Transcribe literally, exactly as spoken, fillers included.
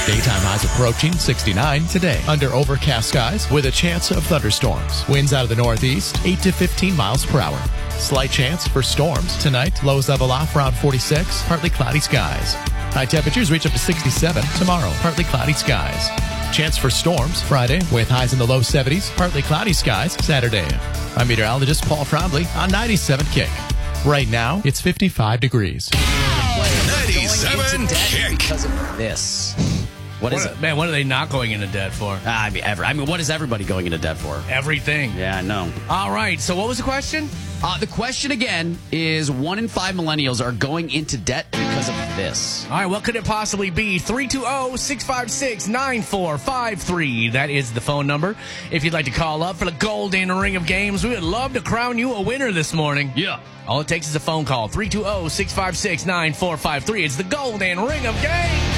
Daytime highs approaching sixty-nine today under overcast skies with a chance of thunderstorms. Winds out of the northeast, eight to fifteen miles per hour. Slight chance for storms tonight. Lows level off around forty-six, partly cloudy skies. High temperatures reach up to sixty-seven tomorrow, partly cloudy skies. Chance for storms Friday with highs in the low seventies, partly cloudy skies Saturday. I'm meteorologist Paul Trombley on ninety-seven Kick. Right now, it's fifty-five degrees. ninety-seven Kick. Because of this. What is What, it? man, what are they not going into debt for? Ah, I mean, ever. I mean, what is everybody going into debt for? Everything. Yeah, I know. All right, so what was the question? Uh, the question again is one in five millennials are going into debt because of this. All right, what could it possibly be? three two zero, six five six, nine four five three. That is the phone number. If you'd like to call up for the Golden Ring of Games, we would love to crown you a winner this morning. Yeah. All it takes is a phone call. three two zero, six five six, nine four five three. It's the Golden Ring of Games.